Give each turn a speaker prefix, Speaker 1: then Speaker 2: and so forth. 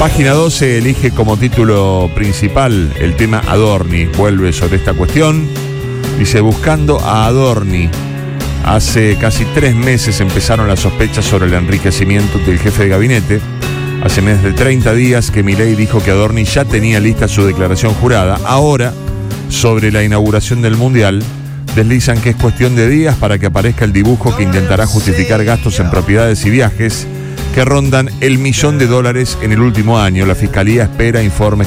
Speaker 1: Página 12 elige como título principal el tema Adorni. Vuelve sobre esta cuestión. Dice, buscando a Adorni. Hace casi 3 meses empezaron las sospechas sobre el enriquecimiento del jefe de gabinete. Hace menos de 30 días que Milei dijo que Adorni ya tenía lista su declaración jurada. Ahora, sobre la inauguración del Mundial, deslizan que es cuestión de días para que aparezca el dibujo que intentará justificar gastos en propiedades y viajes que rondan el $1.000.000 en el último año. La Fiscalía espera informes